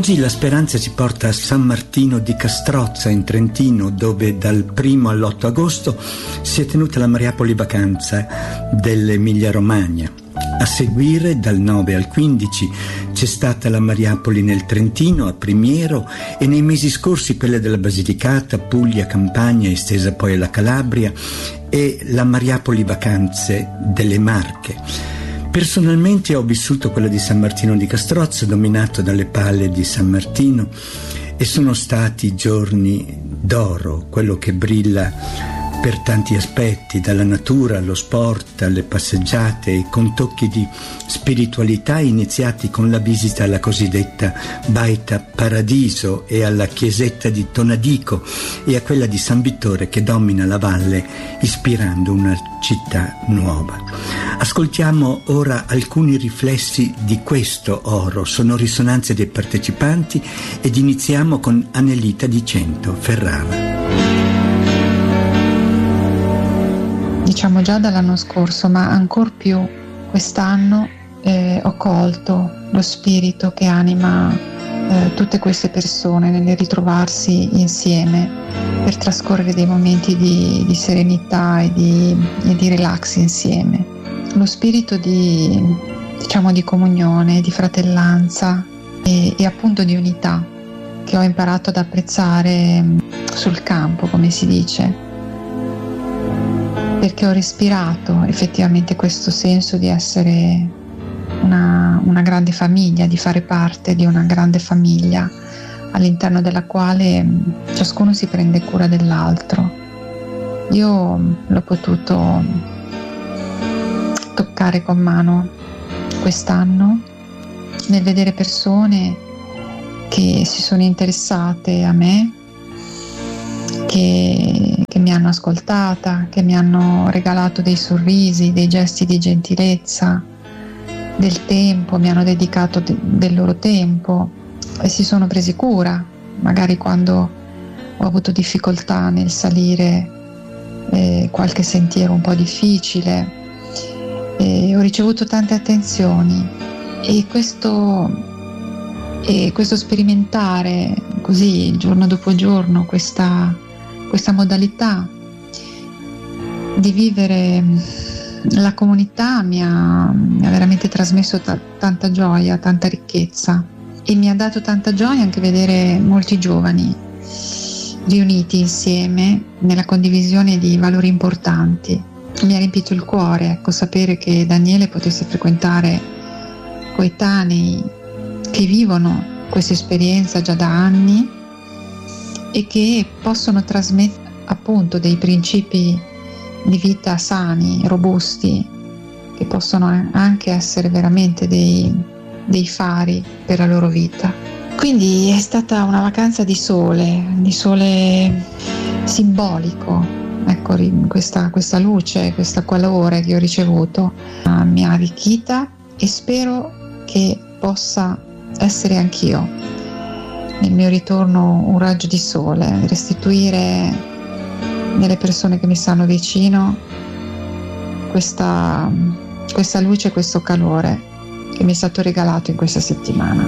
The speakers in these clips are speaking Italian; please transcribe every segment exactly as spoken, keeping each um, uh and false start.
Oggi la speranza ci porta a San Martino di Castrozza in Trentino, dove dal primo all'otto agosto si è tenuta la Mariapoli Vacanza dell'Emilia Romagna. A seguire, dal nove al quindici, c'è stata la Mariapoli nel Trentino, a Primiero, e nei mesi scorsi quelle della Basilicata, Puglia, Campania, estesa poi alla Calabria, e la Mariapoli Vacanze delle Marche. Personalmente ho vissuto quella di San Martino di Castrozza, dominato dalle palle di San Martino, e sono stati giorni d'oro, quello che brilla per tanti aspetti, dalla natura allo sport, alle passeggiate, con tocchi di spiritualità iniziati con la visita alla cosiddetta Baita Paradiso e alla chiesetta di Tonadico e a quella di San Vittore che domina la valle, ispirando una città nuova. Ascoltiamo ora alcuni riflessi di questo oro, sono risonanze dei partecipanti, ed iniziamo con Anelita di Cento, Ferrara. Diciamo già dall'anno scorso, ma ancor più quest'anno eh, ho colto lo spirito che anima eh, tutte queste persone nel ritrovarsi insieme per trascorrere dei momenti di, di serenità e di, e di relax insieme. Lo spirito di, diciamo, di comunione, di fratellanza e, e appunto di unità che ho imparato ad apprezzare sul campo, come si dice, perché ho respirato effettivamente questo senso di essere una, una grande famiglia, di fare parte di una grande famiglia all'interno della quale ciascuno si prende cura dell'altro. Io l'ho potuto toccare con mano quest'anno nel vedere persone che si sono interessate a me, che, che mi hanno ascoltata, che mi hanno regalato dei sorrisi, dei gesti di gentilezza, del tempo, mi hanno dedicato de, del loro tempo e si sono presi cura, magari quando ho avuto difficoltà nel salire eh, qualche sentiero un po' difficile. E ho ricevuto tante attenzioni e questo, e questo sperimentare così giorno dopo giorno questa questa modalità di vivere la comunità mi ha, mi ha veramente trasmesso t- tanta gioia, tanta ricchezza, e mi ha dato tanta gioia anche vedere molti giovani riuniti insieme nella condivisione di valori importanti. Mi ha riempito il cuore, ecco, sapere che Daniele potesse frequentare coetanei che vivono questa esperienza già da anni e che possono trasmettere appunto dei principi di vita sani, robusti, che possono anche essere veramente dei, dei fari per la loro vita. Quindi è stata una vacanza di sole, di sole simbolico, ecco, questa, questa luce, questo calore che ho ricevuto uh, mi ha arricchita, e spero che possa essere anch'io nel mio ritorno un raggio di sole, restituire nelle persone che mi stanno vicino questa, questa luce, questo calore che mi è stato regalato in questa settimana.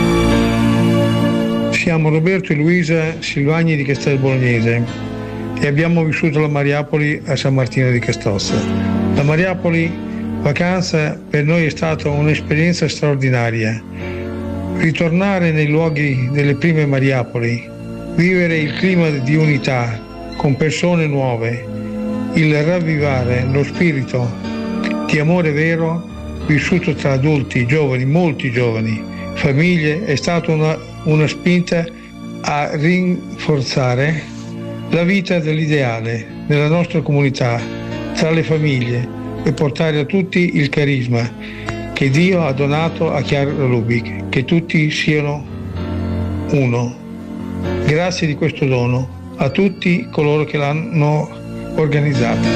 Siamo Roberto e Luisa Silvagni di Castel Bolognese e abbiamo vissuto la Mariapoli a San Martino di Castrozza. La Mariapoli Vacanza per noi è stata un'esperienza straordinaria. Ritornare nei luoghi delle prime Mariapoli, vivere il clima di unità con persone nuove, il ravvivare lo spirito di amore vero vissuto tra adulti, giovani, molti giovani, famiglie, è stata una, una spinta a rinforzare la vita dell'ideale nella nostra comunità, tra le famiglie, e portare a tutti il carisma che Dio ha donato a Chiara Lubick, che tutti siano uno. Grazie di questo dono a tutti coloro che l'hanno organizzato.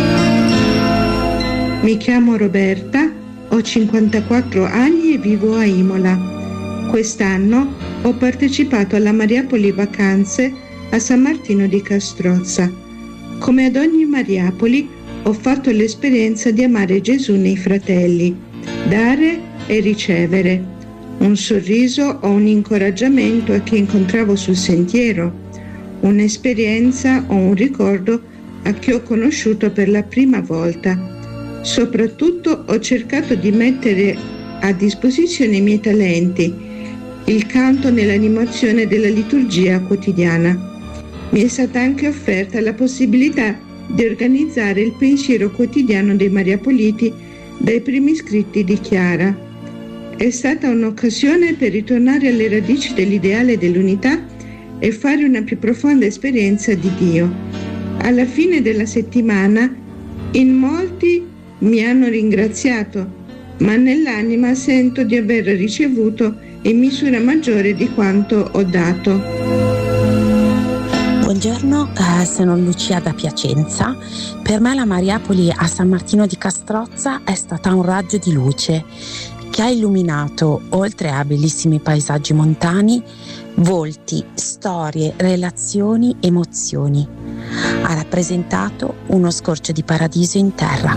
Mi chiamo Roberta, ho cinquantaquattro anni e vivo a Imola. Quest'anno ho partecipato alla Mariapoli Vacanze a San Martino di Castrozza. Come ad ogni Mariapoli ho fatto l'esperienza di amare Gesù nei fratelli, dare e ricevere. un sorriso o un incoraggiamento a chi incontravo sul sentiero, un'esperienza o un ricordo a chi ho conosciuto per la prima volta. Soprattutto ho cercato di mettere a disposizione i miei talenti, il canto nell'animazione della liturgia quotidiana. Mi è stata anche offerta la possibilità di organizzare il pensiero quotidiano dei Mariapoliti dai primi scritti di Chiara. È stata un'occasione per ritornare alle radici dell'ideale dell'unità e fare una più profonda esperienza di Dio. Alla fine della settimana, in molti mi hanno ringraziato, ma nell'anima sento di aver ricevuto in misura maggiore di quanto ho dato. Buongiorno, eh, sono Lucia da Piacenza. Per me la Mariapoli a San Martino di Castrozza è stata un raggio di luce che ha illuminato, oltre a bellissimi paesaggi montani, volti, storie, relazioni, emozioni. Ha rappresentato uno scorcio di paradiso in terra.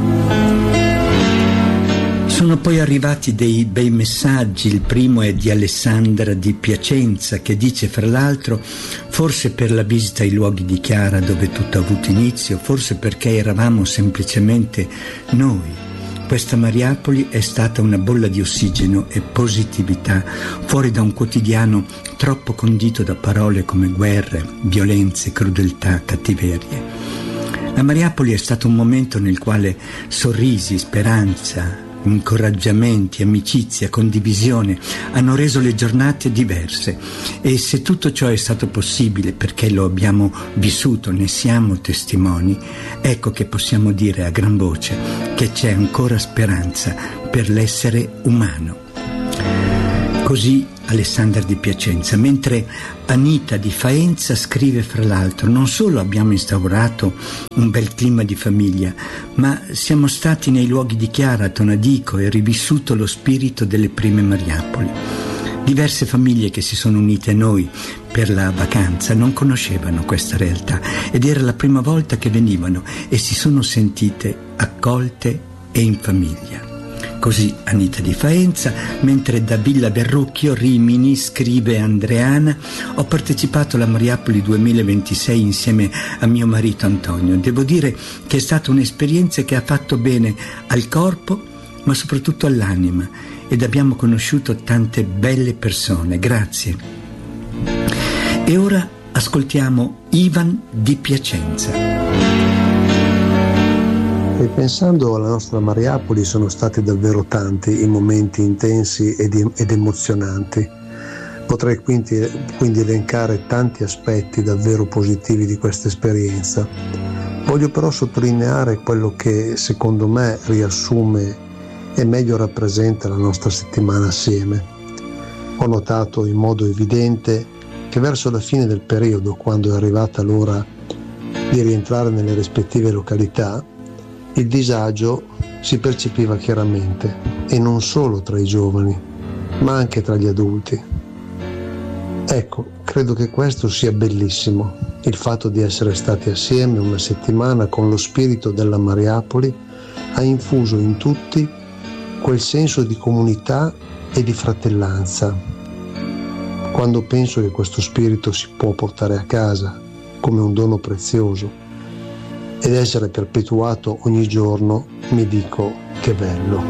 Sono poi arrivati dei bei messaggi. Il primo è di Alessandra di Piacenza, che dice, fra l'altro, forse per la visita ai luoghi di Chiara dove tutto ha avuto inizio, forse perché eravamo semplicemente noi. Questa Mariapoli è stata una bolla di ossigeno e positività fuori da un quotidiano troppo condito da parole come guerre, violenze, crudeltà, cattiverie. La Mariapoli è stato un momento nel quale sorrisi, speranza, incoraggiamenti, amicizia, condivisione hanno reso le giornate diverse, e se tutto ciò è stato possibile perché lo abbiamo vissuto, ne siamo testimoni, ecco che possiamo dire a gran voce che c'è ancora speranza per l'essere umano. Così Alessandra di Piacenza, mentre Anita di Faenza scrive, fra l'altro, non solo abbiamo instaurato un bel clima di famiglia, ma siamo stati nei luoghi di Chiara, Tonadico, e rivissuto lo spirito delle prime Mariapoli. Diverse famiglie che si sono unite a noi per la vacanza non conoscevano questa realtà ed era la prima volta che venivano e si sono sentite accolte e in famiglia. Così Anita di Faenza, mentre da Villa Verrucchio, Rimini, scrive Andreana: ho partecipato alla Mariapoli duemilaventisei insieme a mio marito Antonio. Devo dire che è stata un'esperienza che ha fatto bene al corpo, ma soprattutto all'anima, ed abbiamo conosciuto tante belle persone. Grazie. E ora ascoltiamo Ivan di Piacenza. E pensando alla nostra Mariapoli, sono stati davvero tanti i momenti intensi ed, ed emozionanti. Potrei quindi, quindi elencare tanti aspetti davvero positivi di questa esperienza. Voglio però sottolineare quello che secondo me riassume e meglio rappresenta la nostra settimana assieme. Ho notato in modo evidente che verso la fine del periodo, quando è arrivata l'ora di rientrare nelle rispettive località, il disagio si percepiva chiaramente, e non solo tra i giovani, ma anche tra gli adulti. Ecco, credo che questo sia bellissimo, il fatto di essere stati assieme una settimana con lo spirito della Mariapoli ha infuso in tutti quel senso di comunità e di fratellanza. Quando penso che questo spirito si può portare a casa come un dono prezioso ed essere perpetuato ogni giorno, mi dico che bello.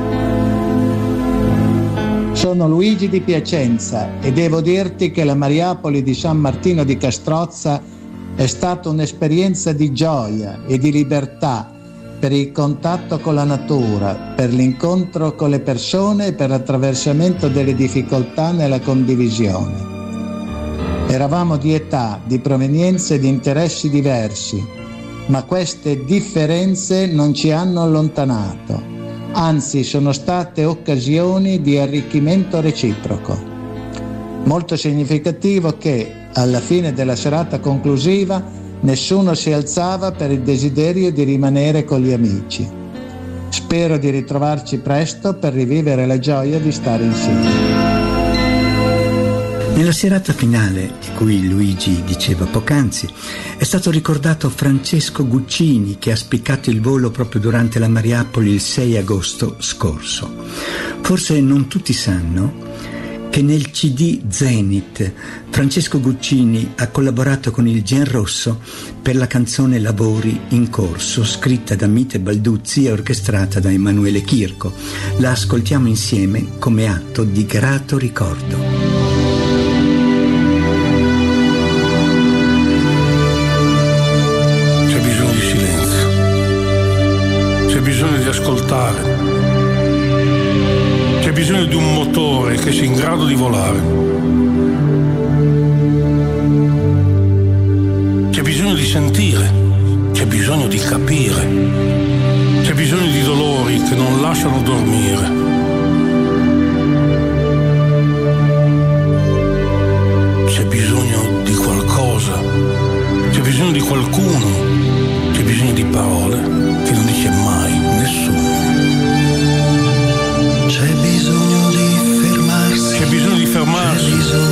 Sono Luigi di Piacenza e devo dirti che la Mariapoli di San Martino di Castrozza è stata un'esperienza di gioia e di libertà per il contatto con la natura, per l'incontro con le persone e per l'attraversamento delle difficoltà nella condivisione. Eravamo di età, di provenienze e di interessi diversi, ma queste differenze non ci hanno allontanato, anzi sono state occasioni di arricchimento reciproco. Molto significativo che, alla fine della serata conclusiva, nessuno si alzava per il desiderio di rimanere con gli amici. Spero di ritrovarci presto per rivivere la gioia di stare insieme. Nella serata finale, di cui Luigi diceva poc'anzi, è stato ricordato Francesco Guccini, che ha spiccato il volo proprio durante la Mariapoli il sei agosto scorso. Forse non tutti sanno che nel C D Zenith Francesco Guccini ha collaborato con il Gen Rosso per la canzone Lavori in corso, scritta da Mite Balduzzi e orchestrata da Emanuele Chirco. La ascoltiamo insieme come atto di grato ricordo. C'è bisogno di silenzio, c'è bisogno di ascoltare, c'è bisogno di un motore che sia in grado di volare. C'è bisogno di sentire, c'è bisogno di capire, c'è bisogno di dolori che non lasciano dormire.